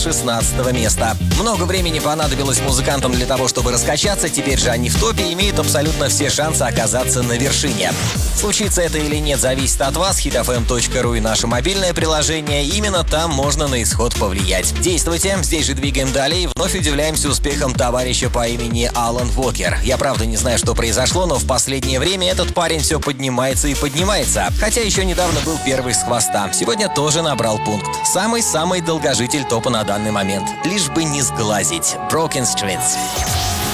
16 места. Много времени понадобилось музыкантам для того, чтобы раскачаться, теперь же они в топе и имеют абсолютно все шансы оказаться на вершине. Случится это или нет, зависит от вас. hitfm.ru и наше мобильное приложение. Именно там можно на исход повлиять. Действуйте, здесь же двигаем далее и вновь удивляемся успехом товарища по имени Алан Вокер. Я правда не знаю, что произошло, но в последнее время этот парень все поднимается и поднимается. Хотя еще недавно был первый с хвоста. Сегодня тоже набрал пункт. Самый-самый долгожитель топа на данный момент. Лишь бы не сглазить. Broken Streets.